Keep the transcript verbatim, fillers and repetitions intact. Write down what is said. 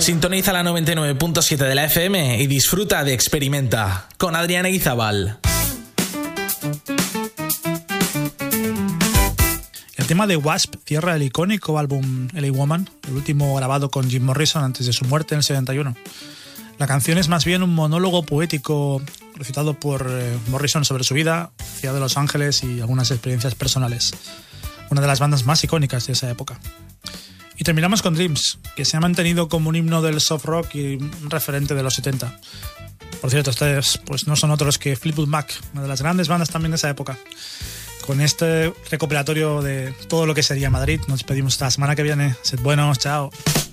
Sintoniza la noventa y nueve punto siete de la F M y disfruta de Experimenta con Adrián Eguizábal. El tema de Wasp cierra el icónico álbum L A Woman, el último grabado con Jim Morrison antes de su muerte en el setenta y uno. La canción es más bien un monólogo poético recitado por eh, Morrison sobre su vida, ciudad de Los Ángeles y algunas experiencias personales. Una de las bandas más icónicas de esa época. Y terminamos con Dreams, que se ha mantenido como un himno del soft rock y un referente de los setenta. Por cierto, estos pues, no son otros que Fleetwood Mac, una de las grandes bandas también de esa época. Con este recopilatorio de todo lo que sería Madrid, nos despedimos hasta la semana que viene. Sed buenos, chao.